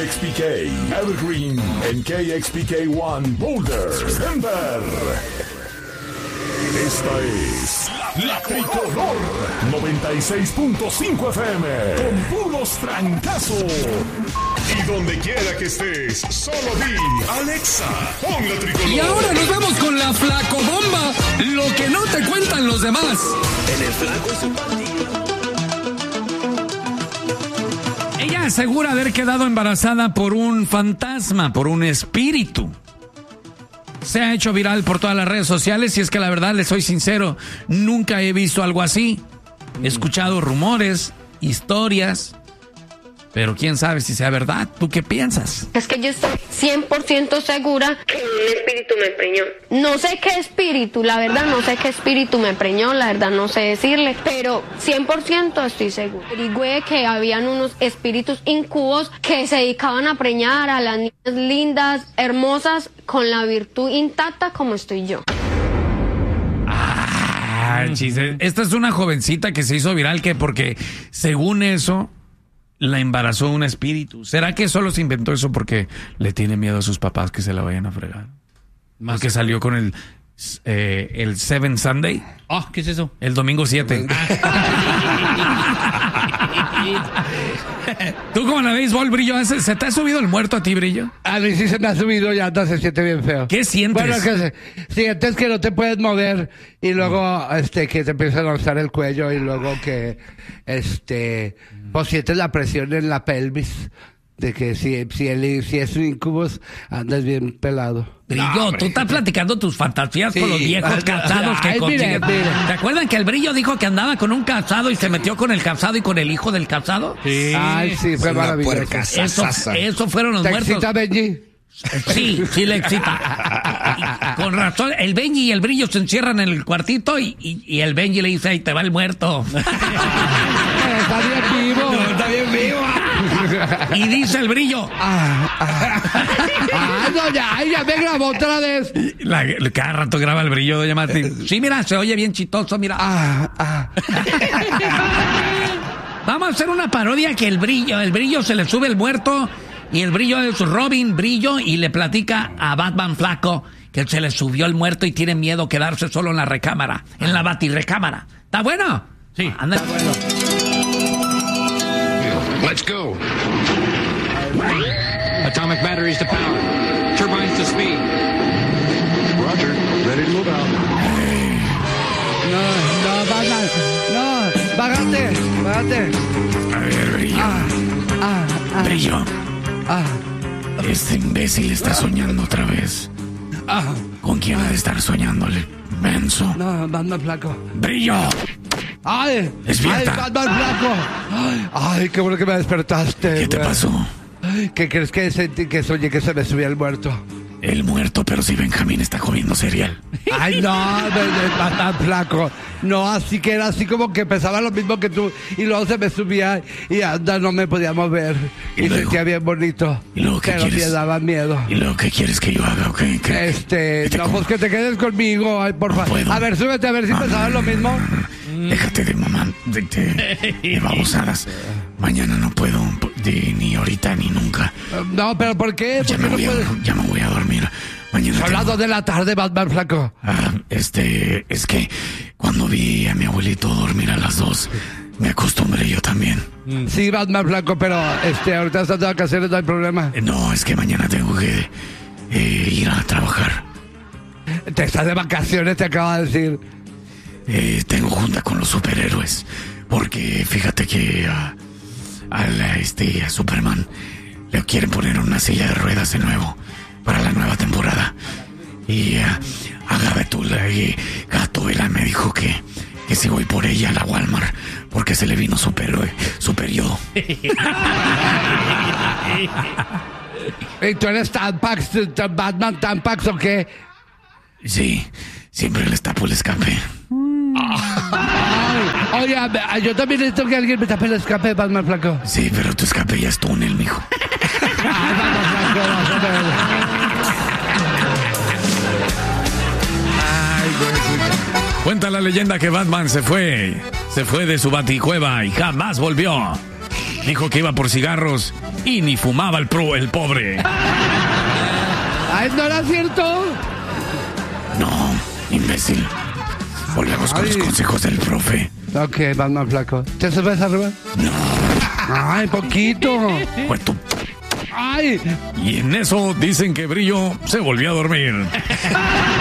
KXPK Evergreen en KXPK1 Boulder, Denver. Esta es La Tricolor 96.5 FM con puros trancazos. Y donde quiera que estés, solo di Alexa, pon La Tricolor. Y ahora nos vamos con la flacobomba, lo que no te cuentan los demás. En el flaco y su pandilla. Ella asegura haber quedado embarazada por un fantasma, por un espíritu. Se ha hecho viral por todas las redes sociales y es que la verdad, les soy sincero, nunca he visto algo así. He escuchado rumores, historias, pero quién sabe si sea verdad. ¿Tú qué piensas? Es que yo estoy 100% segura que un espíritu me preñó. No sé qué espíritu, la verdad no sé qué espíritu me preñó, la verdad no sé decirle, pero 100% estoy segura. Averigüé que habían unos espíritus incubos que se dedicaban a preñar a las niñas lindas, hermosas, con la virtud intacta como estoy yo. Chiste. Esta es una jovencita que se hizo viral que porque, según eso, la embarazó un espíritu. ¿Será que solo se inventó eso porque le tiene miedo a sus papás que se la vayan a fregar? Más que salió con el Seven Sunday. ¿Qué es eso? El domingo 7. ¿Tú cómo la ves, Brillo? ¿Se te ha subido el muerto a ti, Brillo? A mí sí se me ha subido y anda, se siente bien feo. ¿Qué sientes? Bueno, que sientes que no te puedes mover y luego que te empieza a lanzar el cuello y luego que pues sientes la presión en la pelvis de que si es un incubus andas bien pelado. Brillo, tú estás platicando tus fantasías con los viejos casados que consiguen. ¿Te acuerdan que el Brillo dijo que andaba con un casado y se metió con el casado y con el hijo del casado? Sí. Ay, sí, fue maravilloso. Eso fueron los ¿Te muertos. excita, Benji? Sí le excita. Con razón, el Benji y el Brillo se encierran en el cuartito y el Benji le dice, ahí te va el muerto. Está bien vivo. No, está bien vivo. Y dice el Brillo. No, ya me grabó otra vez. Cada rato graba el Brillo, doña Martín. Sí, mira, se oye bien chistoso, mira. Vamos a hacer una parodia que el Brillo se le sube el muerto y el Brillo es Robin Brillo y le platica a Batman Flaco que se le subió el muerto y tiene miedo a quedarse solo en la recámara, en la batirrecámara. ¿Está bueno? Sí. Anda. Está bueno. Let's go. Atomic batteries to power. Turbines to speed. Roger, ready to move out. No, Batman. No, bájate. A ver, Brillo. Brillo. Este imbécil está soñando otra vez. ¿Con quién ha de estar soñándole? Menso. No, Batman Flaco. Brillo. ¡Ay! Despierta. ¡Ay, Batman Flaco! ¡Ay, qué bueno que me despertaste! ¿Qué te pasó? ¿Qué crees que sentí que soñé que se me subía el muerto? El muerto, pero si Benjamín está comiendo cereal. ¡Ay, no! Batman Flaco. No, así que era así como que pesaba lo mismo que tú y luego se me subía y anda, no me podía mover. Y luego, sentía bien bonito. ¿Y luego qué pero quieres? me daba miedo. ¿Y luego qué quieres que yo haga? ¿Okay? No, pues que te quedes conmigo. Ay, por favor. puedo. A ver, súbete a ver si pesaba lo mismo. Déjate de mamá, de babosadas. Mañana no puedo, ni ahorita ni nunca. No, pero ¿por qué? ¿Por qué no puedes? Ya me voy a dormir. Mañana Son las 2 de la tarde, Batman Flaco. Es que cuando vi a mi abuelito dormir a las 2, me acostumbré yo también. Sí, Batman Flaco, pero ahorita estás de vacaciones, no hay problema. No, es que mañana tengo que ir a trabajar. Te estás de vacaciones, te acabo de decir. Tengo junta con los superhéroes. Porque fíjate que a Superman le quieren poner una silla de ruedas de nuevo para la nueva temporada. Y a Gatúbela me dijo que si voy por ella a la Walmart porque se le vino super yo. ¿Y tú eres Batman Tampax o qué? Sí, siempre les tapo el escape. Oye, yo también necesito que alguien me tape el escape, Batman Flaco. Sí, pero tu escape ya es túnel, mijo. Cuenta la leyenda que Batman se fue de su baticueva y jamás volvió. Dijo que iba por cigarros y ni fumaba el pobre. Ay, ¿no era cierto? No, imbécil. Volvemos con los consejos del profe. Ok, Batman flaco. ¿Te subes arriba? No. Ay, poquito. Pues tú. Ay. Y en eso dicen que Brillo se volvió a dormir.